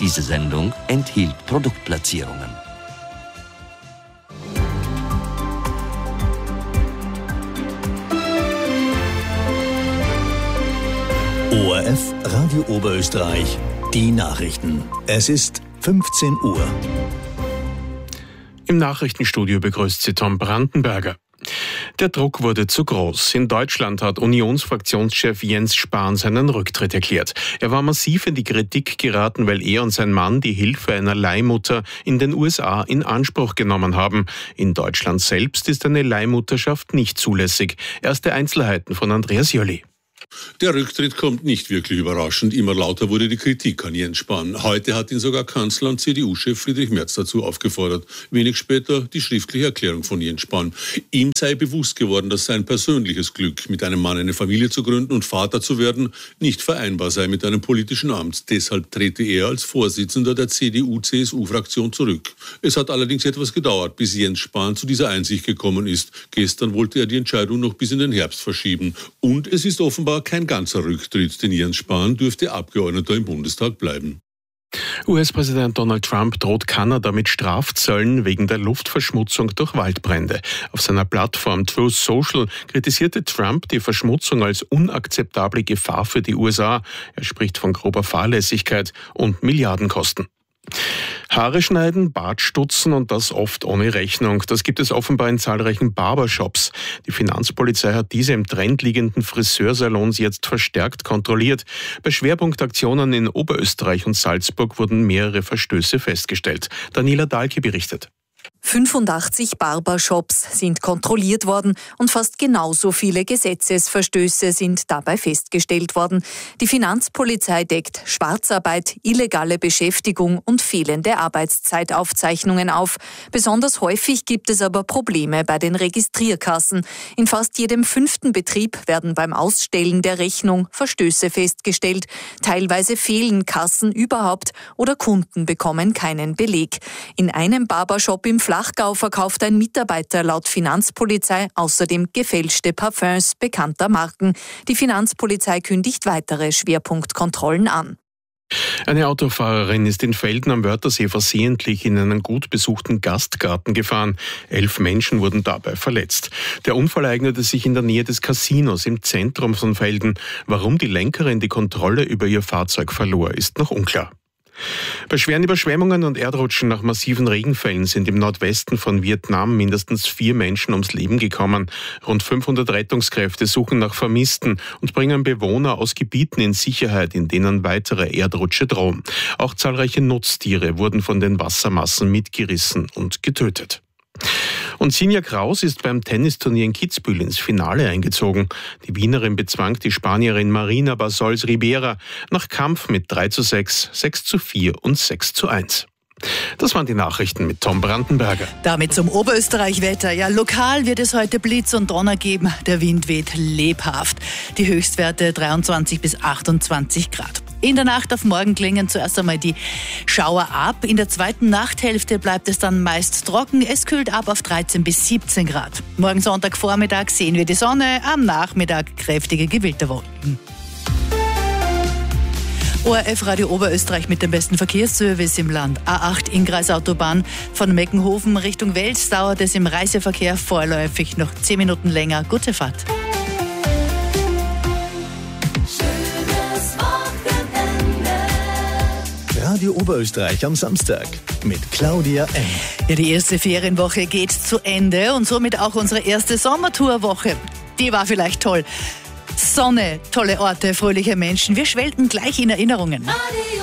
Diese Sendung enthielt Produktplatzierungen. ORF Radio Oberösterreich, die Nachrichten. Es ist 15 Uhr. Im Nachrichtenstudio begrüßt Sie Tom Brandenberger. Der Druck wurde zu groß. In Deutschland hat Unionsfraktionschef Jens Spahn seinen Rücktritt erklärt. Er war massiv in die Kritik geraten, weil er und sein Mann die Hilfe einer Leihmutter in den USA in Anspruch genommen haben. In Deutschland selbst ist eine Leihmutterschaft nicht zulässig. Erste Einzelheiten von Andreas Jolli. Der Rücktritt kommt nicht wirklich überraschend. Immer lauter wurde die Kritik an Jens Spahn. Heute hat ihn sogar Kanzler und CDU-Chef Friedrich Merz dazu aufgefordert. Wenig später die schriftliche Erklärung von Jens Spahn. Ihm sei bewusst geworden, dass sein persönliches Glück, mit einem Mann eine Familie zu gründen und Vater zu werden, nicht vereinbar sei mit einem politischen Amt. Deshalb trete er als Vorsitzender der CDU-CSU-Fraktion zurück. Es hat allerdings etwas gedauert, bis Jens Spahn zu dieser Einsicht gekommen ist. Gestern wollte er die Entscheidung noch bis in den Herbst verschieben. Und es ist offenbar kein ganzer Rücktritt, denn Jens Spahn dürfte Abgeordneter im Bundestag bleiben. US-Präsident Donald Trump droht Kanada mit Strafzöllen wegen der Luftverschmutzung durch Waldbrände. Auf seiner Plattform Truth Social kritisierte Trump die Verschmutzung als unakzeptable Gefahr für die USA. Er spricht von grober Fahrlässigkeit und Milliardenkosten. Haare schneiden, Bart stutzen und das oft ohne Rechnung. Das gibt es offenbar in zahlreichen Barbershops. Die Finanzpolizei hat diese im Trend liegenden Friseursalons jetzt verstärkt kontrolliert. Bei Schwerpunktaktionen in Oberösterreich und Salzburg wurden mehrere Verstöße festgestellt. Daniela Dahlke berichtet. 85 Barbershops sind kontrolliert worden und fast genauso viele Gesetzesverstöße sind dabei festgestellt worden. Die Finanzpolizei deckt Schwarzarbeit, illegale Beschäftigung und fehlende Arbeitszeitaufzeichnungen auf. Besonders häufig gibt es aber Probleme bei den Registrierkassen. In fast jedem 5. Betrieb werden beim Ausstellen der Rechnung Verstöße festgestellt. Teilweise fehlen Kassen überhaupt oder Kunden bekommen keinen Beleg. In einem Barbershop im Flachgau verkauft ein Mitarbeiter laut Finanzpolizei außerdem gefälschte Parfums bekannter Marken. Die Finanzpolizei kündigt weitere Schwerpunktkontrollen an. Eine Autofahrerin ist in Velden am Wörthersee versehentlich in einen gut besuchten Gastgarten gefahren. 11 Menschen wurden dabei verletzt. Der Unfall ereignete sich in der Nähe des Casinos im Zentrum von Velden. Warum die Lenkerin die Kontrolle über ihr Fahrzeug verlor, ist noch unklar. Bei schweren Überschwemmungen und Erdrutschen nach massiven Regenfällen sind im Nordwesten von Vietnam mindestens 4 Menschen ums Leben gekommen. Rund 500 Rettungskräfte suchen nach Vermissten und bringen Bewohner aus Gebieten in Sicherheit, in denen weitere Erdrutsche drohen. Auch zahlreiche Nutztiere wurden von den Wassermassen mitgerissen und getötet. Und Sinja Kraus ist beim Tennisturnier in Kitzbühel ins Finale eingezogen. Die Wienerin bezwang die Spanierin Marina Basols Ribera nach Kampf mit 3:6, 6:4 und 6:1. Das waren die Nachrichten mit Tom Brandenberger. Damit zum Oberösterreich-Wetter. Ja, lokal wird es heute Blitz und Donner geben. Der Wind weht lebhaft. Die Höchstwerte 23 bis 28 Grad. In der Nacht auf morgen klingen zuerst einmal die Schauer ab. In der zweiten Nachthälfte bleibt es dann meist trocken. Es kühlt ab auf 13 bis 17 Grad. Morgen Sonntagvormittag sehen wir die Sonne, am Nachmittag kräftige Gewitterwolken. ORF Radio Oberösterreich mit dem besten Verkehrsservice im Land. A8 Innkreisautobahn von Meckenhofen Richtung Wels dauert es im Reiseverkehr vorläufig noch 10 Minuten länger. Gute Fahrt. Radio Oberösterreich am Samstag mit Claudia N. Ja, die erste Ferienwoche geht zu Ende und somit auch unsere erste Sommertourwoche. Die war vielleicht toll. Sonne, tolle Orte, fröhliche Menschen. Wir schwelgen gleich in Erinnerungen.